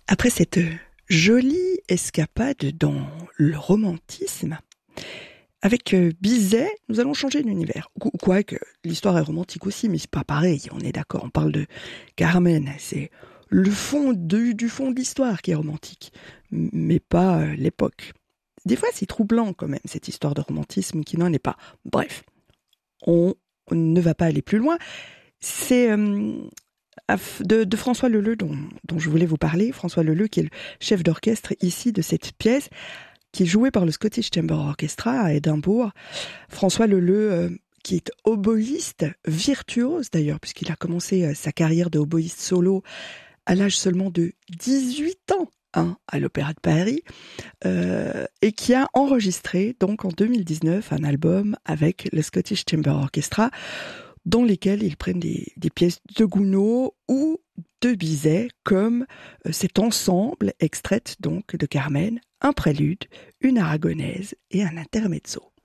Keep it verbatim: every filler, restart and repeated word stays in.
Après cette jolie escapade dans le romantisme, avec euh, Bizet, nous allons changer d'univers. Qu- Quoique, l'histoire est romantique aussi, mais c'est pas pareil, on est d'accord. On parle de Carmen, c'est le fond du, du fond de l'histoire qui est romantique, m- mais pas euh, l'époque. Des fois, c'est troublant quand même, cette histoire de romantisme qui n'en est pas. Bref, on ne va pas aller plus loin. C'est euh, af- de, de François Leleux dont, dont je voulais vous parler. François Leleux qui est le chef d'orchestre ici de cette pièce, qui est jouée par le Scottish Chamber Orchestra à Édimbourg. François Leleux, euh, qui est oboïste, virtuose d'ailleurs, puisqu'il a commencé euh, sa carrière de oboïste solo à l'âge seulement de dix-huit ans, hein, à l'Opéra de Paris, euh, et qui a enregistré donc en deux mille dix-neuf un album avec le Scottish Chamber Orchestra, dans lesquels ils prennent des, des pièces de Gounod ou de Bizet, comme euh, cet ensemble extraite donc de Carmen, un prélude, une aragonaise et un intermezzo.